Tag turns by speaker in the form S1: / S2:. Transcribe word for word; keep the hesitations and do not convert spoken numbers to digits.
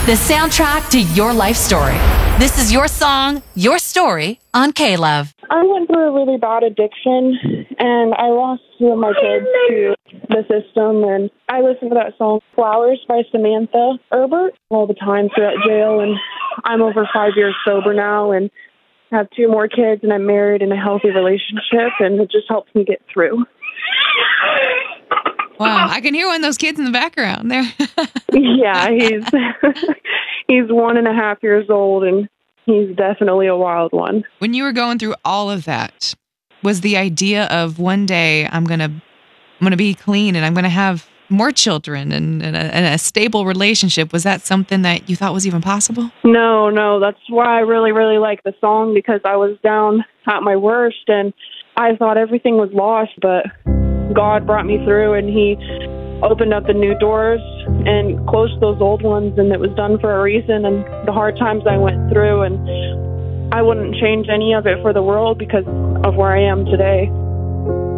S1: the soundtrack to your life story. This is your song, your story on K-Love.
S2: I went through a really bad addiction, and I lost two of my kids to the system, and I listen to that song, Flowers by Samantha Herbert, all the time throughout jail, and I'm over five years sober now, and have two more kids, and I'm married in a healthy relationship, and it just helps me get through.
S3: Wow, I can hear one of those kids in the background there.
S2: Yeah, he's he's one and a half years old, and he's definitely a wild one.
S3: When you were going through all of that, was the idea of one day I'm gonna I'm gonna be clean and I'm gonna have more children and, and, a, and a stable relationship, was that something that you thought was even possible?
S2: No, no, that's why I really, really like the song, because I was down at my worst, and I thought everything was lost, but God brought me through, and He opened up the new doors and closed those old ones, and it was done for a reason. And the hard times I went through, and I wouldn't change any of it for the world because of where I am today.